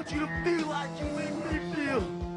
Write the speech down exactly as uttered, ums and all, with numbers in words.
want you to feel like you make me feel.